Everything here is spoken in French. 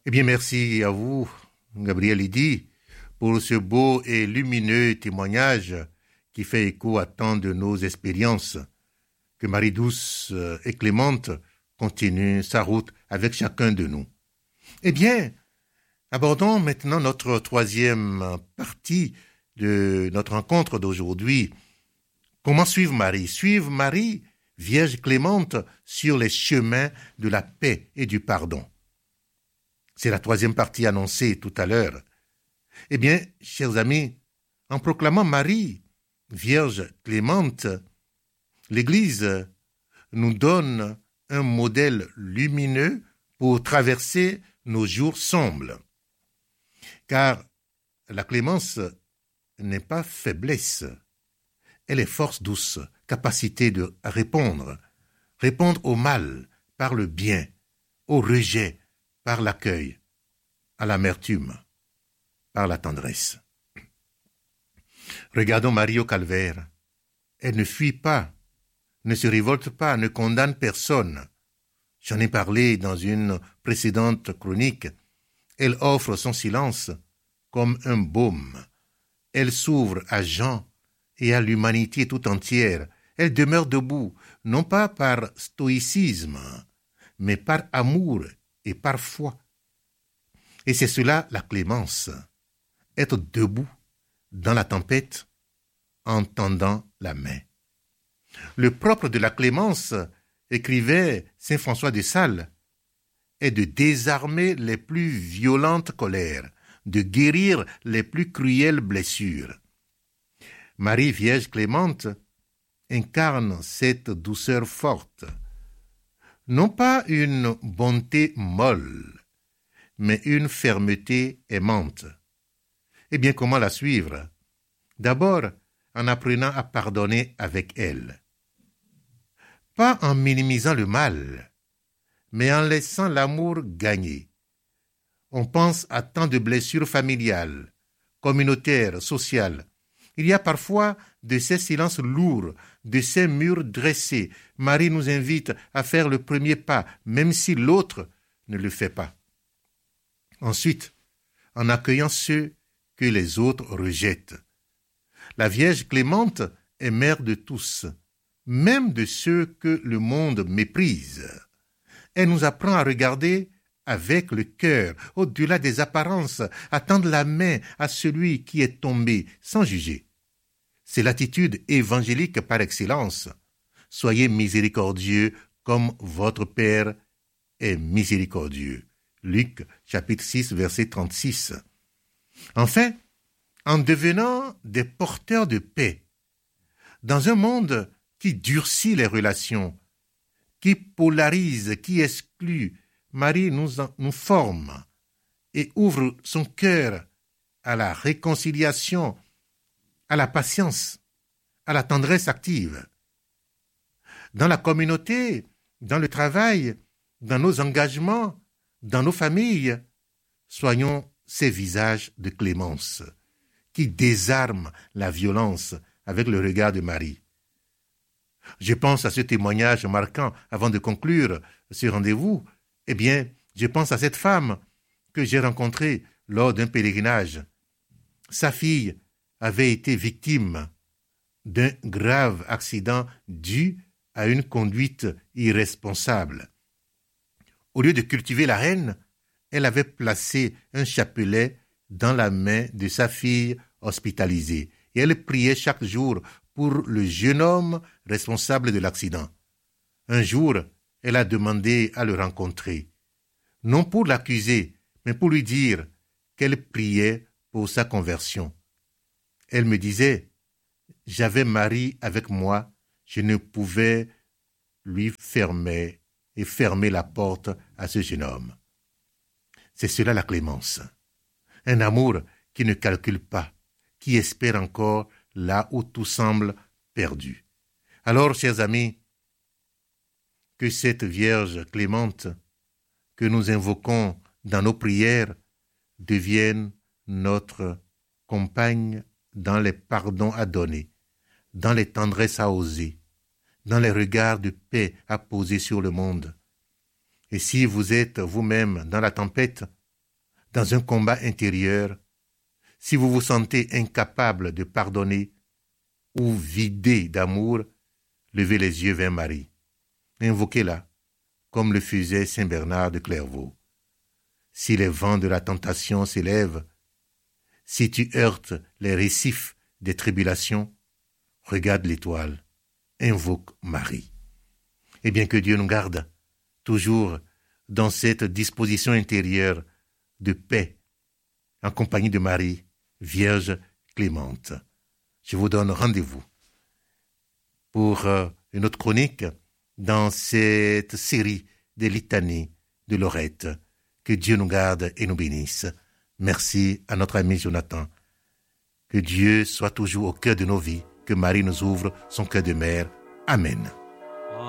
Eh bien, merci à vous, Gabriel Idi, pour ce beau et lumineux témoignage qui fait écho à tant de nos expériences. Que Marie douce et clémente continue sa route avec chacun de nous. Eh bien, abordons maintenant notre troisième partie de notre rencontre d'aujourd'hui. Comment suivre Marie? Suivre Marie, Vierge clémente, sur les chemins de la paix et du pardon. C'est la troisième partie annoncée tout à l'heure. Eh bien, chers amis, en proclamant Marie, Vierge clémente, l'Église nous donne un modèle lumineux pour traverser nos jours sombres. Car la clémence n'est pas faiblesse, elle est force douce, capacité de répondre au mal par le bien, au rejet par l'accueil, à l'amertume par la tendresse. Regardons Marie au calvaire. Elle ne fuit pas, ne se révolte pas, ne condamne personne. J'en ai parlé dans une précédente chronique. Elle offre son silence comme un baume. Elle s'ouvre à Jean et à l'humanité tout entière. Elle demeure debout, non pas par stoïcisme, mais par amour et par foi. Et c'est cela la clémence, être debout dans la tempête en tendant la main. Le propre de la clémence, écrivait saint François de Sales, est de désarmer les plus violentes colères, de guérir les plus cruelles blessures. Marie Vierge clémente incarne cette douceur forte, non pas une bonté molle, mais une fermeté aimante. Eh bien, comment la suivre? D'abord, en apprenant à pardonner avec elle. Pas en minimisant le mal, mais en laissant l'amour gagner. On pense à tant de blessures familiales, communautaires, sociales. Il y a parfois de ces silences lourds, de ces murs dressés. Marie nous invite à faire le premier pas, même si l'autre ne le fait pas. Ensuite, en accueillant ceux que les autres rejettent. La Vierge clémente est mère de tous, même de ceux que le monde méprise. Elle nous apprend à regarder avec le cœur, au-delà des apparences, à tendre la main à celui qui est tombé, sans juger. C'est l'attitude évangélique par excellence. Soyez miséricordieux comme votre Père est miséricordieux. Luc, chapitre 6, verset 36. Enfin, en devenant des porteurs de paix, dans un monde qui durcit les relations, qui polarise, qui exclut, Marie nous forme et ouvre son cœur à la réconciliation, à la patience, à la tendresse active. Dans la communauté, dans le travail, dans nos engagements, dans nos familles, soyons ces visages de clémence qui désarment la violence avec le regard de Marie. Je pense à ce témoignage marquant avant de conclure ce rendez-vous. Eh bien, je pense à cette femme que j'ai rencontrée lors d'un pèlerinage. Sa fille avait été victime d'un grave accident dû à une conduite irresponsable. Au lieu de cultiver la haine, elle avait placé un chapelet dans la main de sa fille hospitalisée et elle priait chaque jour pour le jeune homme responsable de l'accident. Un jour, elle a demandé à le rencontrer, non pour l'accuser, mais pour lui dire qu'elle priait pour sa conversion. Elle me disait, j'avais Marie avec moi, je ne pouvais lui fermer la porte à ce jeune homme. C'est cela la clémence. Un amour qui ne calcule pas, qui espère encore là où tout semble perdu. Alors, chers amis, que cette Vierge clémente que nous invoquons dans nos prières devienne notre compagne dans les pardons à donner, dans les tendresses à oser, dans les regards de paix à poser sur le monde. Et si vous êtes vous-même dans la tempête, dans un combat intérieur, si vous vous sentez incapable de pardonner ou vidé d'amour, levez les yeux vers Marie. Invoquez-la, comme le faisait saint Bernard de Clairvaux. Si les vents de la tentation s'élèvent, si tu heurtes les récifs des tribulations, regarde l'étoile, invoque Marie. Et bien que Dieu nous garde toujours dans cette disposition intérieure de paix, en compagnie de Marie, Vierge clémente. Je vous donne rendez-vous pour une autre chronique dans cette série des litanies de Lorette. Que Dieu nous garde et nous bénisse. Merci à notre ami Jonathan. Que Dieu soit toujours au cœur de nos vies, que Marie nous ouvre son cœur de mère. Amen.